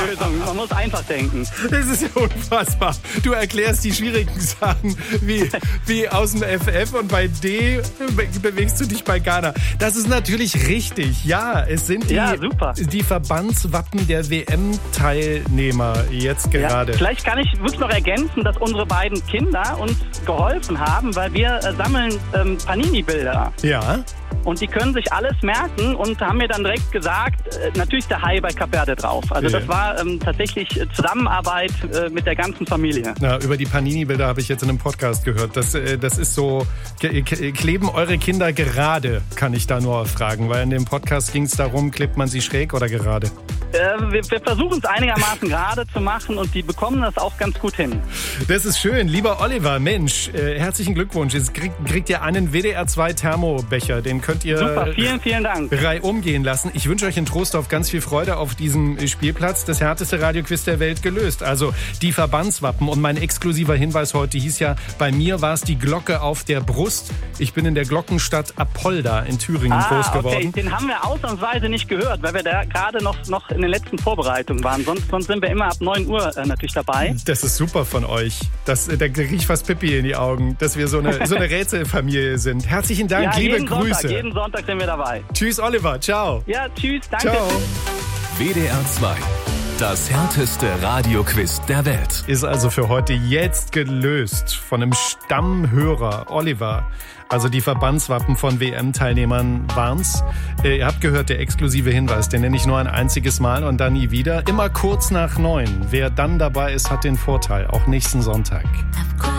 Lösung. Man muss einfach denken. Das ist ja unfassbar. Du erklärst die schwierigen Sachen wie aus dem FF und bei D bewegst du dich bei Ghana. Das ist natürlich richtig. Ja, es sind die Verbandswappen der WM-Teilnehmer jetzt gerade. Ja, vielleicht kann ich wirklich noch ergänzen, dass unsere beiden Kinder uns geholfen haben, weil wir sammeln Panini-Bilder. Ja. Und die können sich alles merken und haben mir dann direkt gesagt, natürlich ist der Hai bei Cape Verde drauf. Also das war tatsächlich Zusammenarbeit mit der ganzen Familie. Na, über die Panini-Bilder habe ich jetzt in einem Podcast gehört. Das ist so, kleben eure Kinder gerade, kann ich da nur fragen. Weil in dem Podcast ging es darum, klebt man sie schräg oder gerade? Wir versuchen es einigermaßen gerade zu machen und die bekommen das auch ganz gut hin. Das ist schön. Lieber Oliver, Mensch, herzlichen Glückwunsch. Jetzt kriegt ihr einen WDR 2 Thermobecher. Den könnt ihr super, vielen Dank. umgehen lassen. Ich wünsche euch in Trostorf ganz viel Freude auf diesem Spielplatz. Das härteste Radioquiz der Welt gelöst. Also die Verbandswappen. Und mein exklusiver Hinweis heute hieß ja, bei mir war es die Glocke auf der Brust. Ich bin in der Glockenstadt Apolda in Thüringen groß geworden. Okay. Den haben wir ausnahmsweise nicht gehört, weil wir da gerade noch in den letzten Vorbereitungen waren. Sonst sind wir immer ab 9 Uhr natürlich dabei. Das ist super von euch. Da kriege ich fast Pipi in die Augen, dass wir so eine Rätselfamilie sind. Herzlichen Dank, liebe Grüße. Jeden Sonntag sind wir dabei. Tschüss, Oliver. Ciao. Ja, tschüss. Danke. Ciao. WDR 2. Das härteste Radioquiz der Welt. Ist also für heute jetzt gelöst von einem Stammhörer, Oliver. Also die Verbandswappen von WM-Teilnehmern waren's. Ihr habt gehört, der exklusive Hinweis, den nenne ich nur ein einziges Mal und dann nie wieder. Immer kurz nach 9. Wer dann dabei ist, hat den Vorteil, auch nächsten Sonntag.